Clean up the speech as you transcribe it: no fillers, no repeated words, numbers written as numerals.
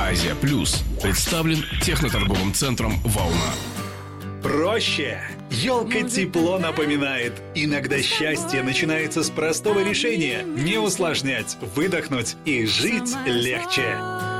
Азия Плюс представлен техноторговым центром «Волна». Проще. Елка тепло напоминает. Иногда счастье начинается с простого решения. Не усложнять, выдохнуть и жить легче.